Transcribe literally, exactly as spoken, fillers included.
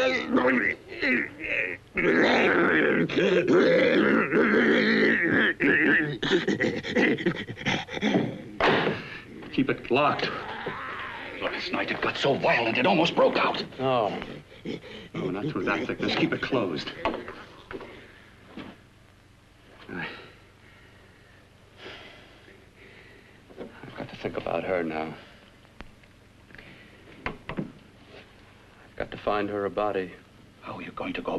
Keep it locked. Last night it got so violent it almost broke out. Oh. No, not through that thickness. Keep it closed. I... I've got to think about her now. I've got to find her a body. How are you going to go